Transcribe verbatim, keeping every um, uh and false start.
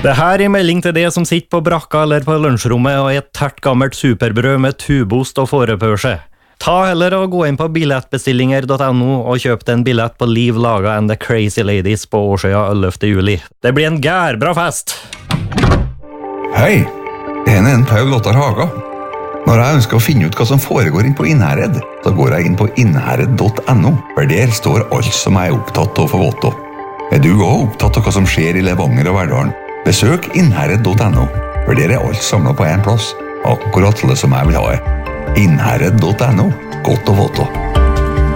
Det her er melding til det som sitter på brakka eller på lunsjrommet og et tært gammelt superbrød med tubost og fårepørse. Ta heller og gå inn på billettbestillinger punktum no og kjøp en billett på Liv Laga and the Crazy Ladies på Årsøya ellevte juli. Det blir en gærbra fest! Hei, jeg er en Paul Ottar Haga. Når jeg ønsker å finne ut hva som foregår inn på Innherred, så går jeg inn på innherred punktum no, for der står alt som jeg er opptatt av for vått. Er du også opptatt av hva som skjer i Levanger og Verdalen? Besøk innherred punktum no, for der er alt samlet på en plass. Akkurat det som jeg vil ha. innherred punktum no, godt og vått.